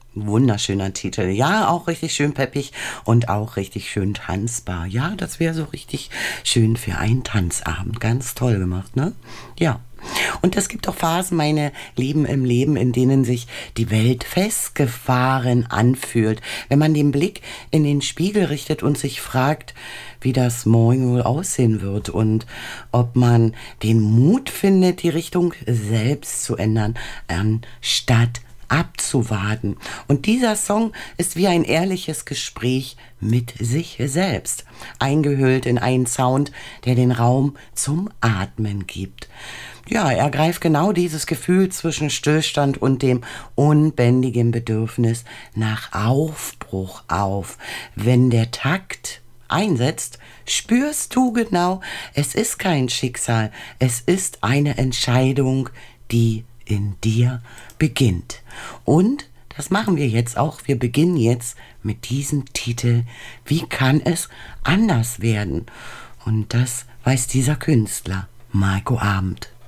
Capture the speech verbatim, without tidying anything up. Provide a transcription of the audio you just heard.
Wunderschöner Titel. Ja, auch richtig schön peppig und auch richtig schön tanzbar. Ja, das wäre so richtig schön für einen Tanzabend. Ganz toll gemacht, ne? Ja. Und es gibt auch Phasen, meine Lieben, im Leben, in denen sich die Welt festgefahren anfühlt. Wenn man den Blick in den Spiegel richtet und sich fragt, wie das morgen wohl aussehen wird und ob man den Mut findet, die Richtung selbst zu ändern, anstatt abzuwarten. Und dieser Song ist wie ein ehrliches Gespräch mit sich selbst, eingehüllt in einen Sound, der den Raum zum Atmen gibt. Ja, er greift genau dieses Gefühl zwischen Stillstand und dem unbändigen Bedürfnis nach Aufbruch auf. Wenn der Takt einsetzt, spürst du genau, es ist kein Schicksal, es ist eine Entscheidung, die in dir beginnt. Und das machen wir jetzt auch. Wir beginnen jetzt mit diesem Titel. Wie kann es anders werden? Und das weiß dieser Künstler, Marco Arment.